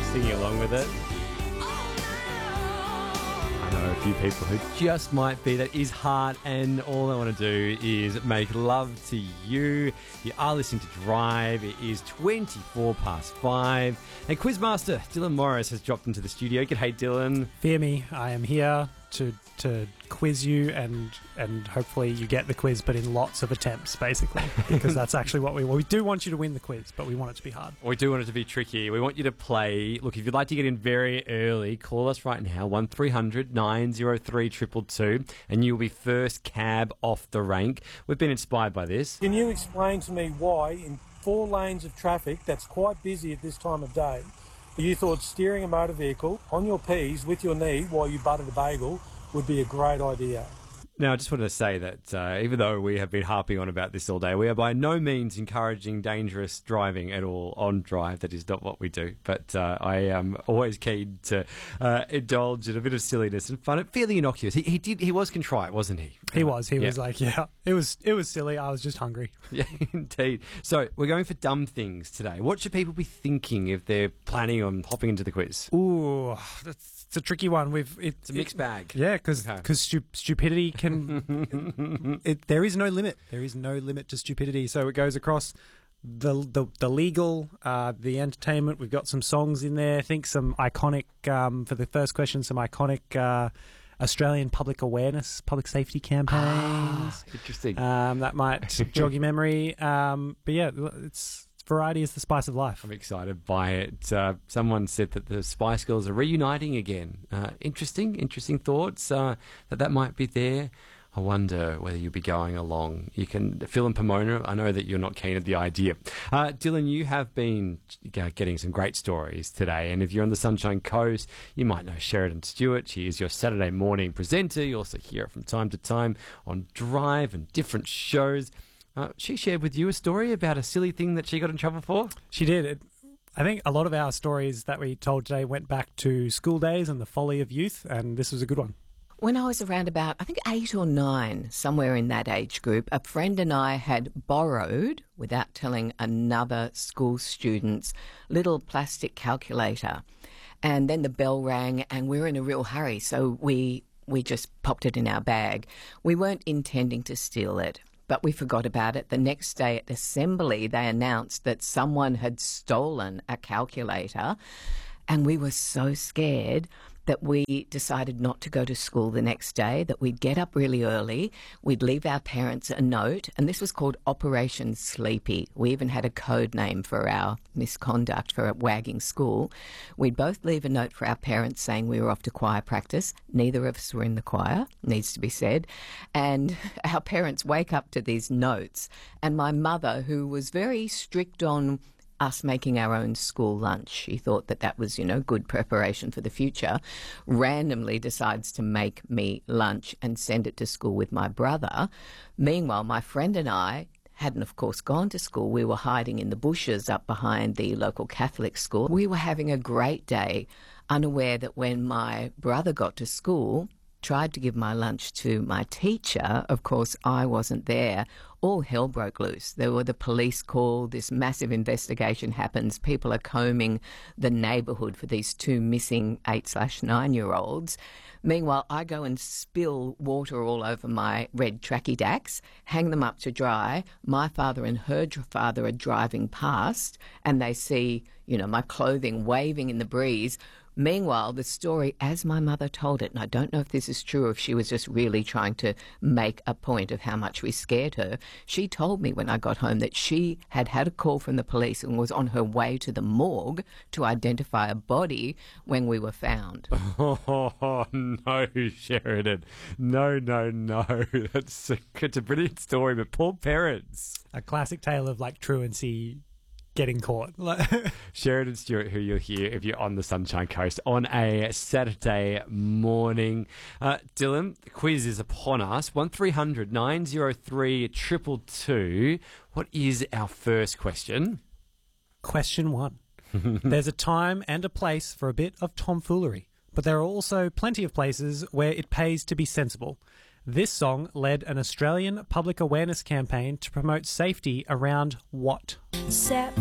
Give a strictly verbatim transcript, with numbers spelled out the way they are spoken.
singing along with it. I know a few people who just might be. That is hard, and all I want to do is make love to you. You are listening to Drive. It is twenty-four past five. And Quizmaster Dylan Morris has dropped into the studio. G'day, Dylan. Fear me, I am here to to quiz you, and and hopefully you get the quiz, but in lots of attempts, basically, because that's actually what we want. We do want you to win the quiz, but we want it to be hard. We do want it to be tricky. We want you to play. Look, if you'd like to get in very early, call us right now, one three hundred nine oh three two two two, and you'll be first cab off the rank. We've been inspired by this. Can you explain to me why, in four lanes of traffic that's quite busy at this time of day, you thought steering a motor vehicle on your P's with your knee while you buttered a bagel would be a great idea? Now, I just wanted to say that uh, even though we have been harping on about this all day, we are by no means encouraging dangerous driving at all on Drive. That is not what we do. But uh, I am always keen to uh, indulge in a bit of silliness and fun. Fairly innocuous. He, he did. He was contrite, wasn't he? He was. He yeah. was like, yeah, it was. It was silly. I was just hungry. Yeah, indeed. So we're going for dumb things today. What should people be thinking if they're planning on hopping into the quiz? Ooh, that's it's a tricky one. We've it, it's a mixed it, bag. Yeah, because okay. stu- stupidity can. it, there is no limit. There is no limit to stupidity. So it goes across the the, the legal, uh, the entertainment. We've got some songs in there. I think some iconic um, for the first question. Some iconic uh, Australian public awareness, public safety campaigns. Ah, interesting. Um, that might jog your memory. Um, but yeah, it's. Variety is the spice of life. I'm excited by it. Uh, someone said that the Spice Girls are reuniting again. Uh, interesting, interesting thoughts uh, that that might be there. I wonder whether you'll be going along. You can, Phil and Pomona, I know that you're not keen at the idea. Uh, Dylan, you have been getting some great stories today, and if you're on the Sunshine Coast, you might know Sheridan Stewart. She is your Saturday morning presenter. You also hear her from time to time on Drive and different shows. Uh, she shared with you a story about a silly thing that she got in trouble for. She did. It, I think a lot of our stories that we told today went back to school days and the folly of youth, and this was a good one. When I was around about, I think, eight or nine, somewhere in that age group, a friend and I had borrowed, without telling another school student's little plastic calculator. And then the bell rang and we were in a real hurry, so we, we just popped it in our bag. We weren't intending to steal it, but we forgot about it. The next day at assembly, they announced that someone had stolen a calculator, and we were so scared that we decided not to go to school the next day, that we'd get up really early, we'd leave our parents a note, and this was called Operation Sleepy. We even had a code name for our misconduct for wagging school. We'd both leave a note for our parents saying we were off to choir practice. Neither of us were in the choir, needs to be said. And our parents wake up to these notes, and my mother, who was very strict on us making our own school lunch, she thought that that was, you know, good preparation for the future, randomly decides to make me lunch and send it to school with my brother. Meanwhile, my friend and I hadn't, of course, gone to school. We were hiding in the bushes up behind the local Catholic school. We were having a great day, unaware that when my brother got to school, tried to give my lunch to my teacher, of course, I wasn't there. All hell broke loose. There were the police called, this massive investigation happens, people are combing the neighbourhood for these two missing eight slash nine-year-olds. Meanwhile, I go and spill water all over my red tracky dacks, hang them up to dry. My father and her father are driving past, and they see, you know, my clothing waving in the breeze. Meanwhile, the story, as my mother told it, and I don't know if this is true, if she was just really trying to make a point of how much we scared her, she told me when I got home that she had had a call from the police and was on her way to the morgue to identify a body when we were found. Oh, no, Sheridan. No, no, no. That's a, it's a brilliant story, but poor parents. A classic tale of, like, truancy getting caught. Sheridan Stewart, who you'll hear if you're on the Sunshine Coast on a Saturday morning. Uh, Dylan, the quiz is upon us. one three hundred nine oh three two two two. What is our first question? Question one. There's a time and a place for a bit of tomfoolery, but there are also plenty of places where it pays to be sensible. This song led an Australian public awareness campaign to promote safety around what? Set